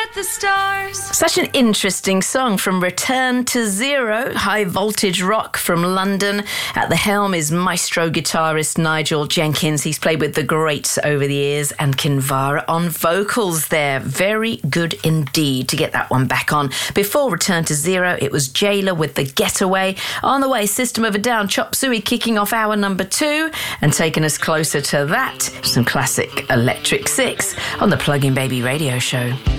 at the stars. Such an interesting song from Return to Zero, high voltage rock from London. At the helm is maestro guitarist Nigel Jenkins. He's played with the greats over the years, and Kinvara on vocals there. Very good indeed to get that one back on. Before Return to Zero, it was Jailer with The Getaway. On the way, System of a Down, Chop Suey kicking off hour number 2 and taking us closer to that, some classic Electric Six on the Plug-in Baby Radio Show.